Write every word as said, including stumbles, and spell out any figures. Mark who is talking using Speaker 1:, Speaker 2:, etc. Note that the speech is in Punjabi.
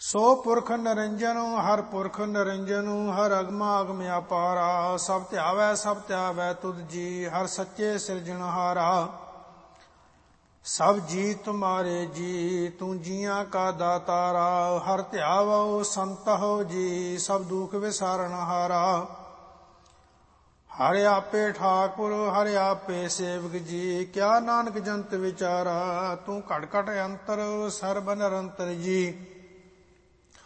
Speaker 1: ਸੋ ਪੁਰਖ ਨਿਰੰਜਨੁ ਹਰ ਪੁਰਖ ਨਿਰੰਜਨੁ ਹਰ ਅਗਮਾ ਅਗਮ ਅਪਾਰਾ। ਸਭ ਧਿਆਵੈ ਸਭ ਧਿਆਵੈ ਤੁਧ ਜੀ ਹਰ ਸੱਚੇ ਸਿਰਜਣਹਾਰਾ। ਸਭ ਜੀ ਤੁਮਾਰੇ ਜੀ ਤੂੰ ਜੀਆਂ ਕਾ ਦਾਤਾਰਾ। ਹਰ ਧਿਆਵੋ ਸੰਤਹੁ ਜੀ ਸਭ ਦੁਖ ਵਿਸਾਰਣਹਾਰਾ। ਹਰਿ ਆਪੇ ਠਾਕੁਰ ਹਰਿ ਆਪੇ ਸੇਵਕ ਜੀ ਕਿਆ ਨਾਨਕ ਜੰਤ ਵਿਚਾਰਾ। ਤੂੰ ਘਟ ਘਟ ਅੰਤਰ ਸਰਬ ਨਿਰੰਤਰ ਜੀ